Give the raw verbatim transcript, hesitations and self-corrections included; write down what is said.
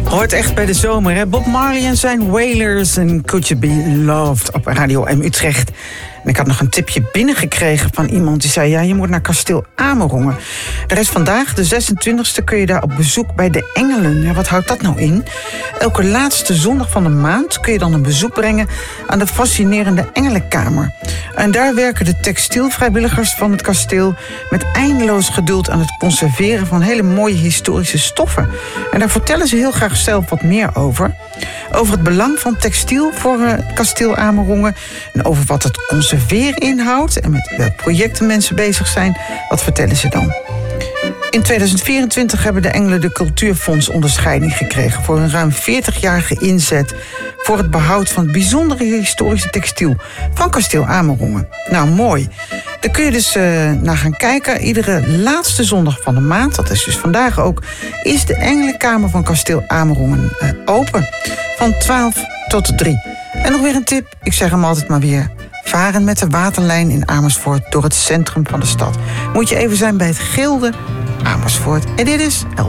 Hoort echt bij de zomer, hè? Bob Marley en zijn Wailers en Could You Be Loved op Radio M Utrecht. En ik had nog een tipje binnengekregen van iemand die zei... ja, je moet naar Kasteel Amerongen. Er is vandaag, de zesentwintigste, kun je daar op bezoek bij de Engelen. Ja, wat houdt dat nou in? Elke laatste zondag van de maand kun je dan een bezoek brengen... aan de fascinerende Engelenkamer. En daar werken de textielvrijwilligers van het kasteel... met eindeloos geduld aan het conserveren van hele mooie historische stoffen. En daar vertellen ze heel graag zelf wat meer over. Over het belang van textiel voor het kasteel Amerongen... en over wat het conserveren inhoudt... en met welke projecten mensen bezig zijn, wat vertellen ze dan? In tweeduizend vierentwintig hebben de Engelen de Cultuurfonds onderscheiding gekregen... voor een ruim veertigjarige inzet voor het behoud van het bijzondere historische textiel... van kasteel Amerongen. Nou, mooi. Daar kun je dus uh, naar gaan kijken. Iedere laatste zondag van de maand, dat is dus vandaag ook... is de Engelenkamer van kasteel Amerongen uh, open. Van twaalf tot drie. En nog weer een tip, ik zeg hem altijd maar weer... varen met de waterlijn in Amersfoort door het centrum van de stad. Moet je even zijn bij het Gilde Amersfoort. En dit is elf.